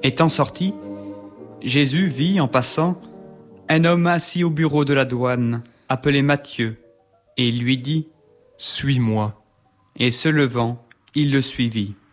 Étant sorti, Jésus vit, en passant, un homme assis au bureau de la douane, appelé Matthieu, et il lui dit : « Suis-moi. » Et se levant, il le suivit.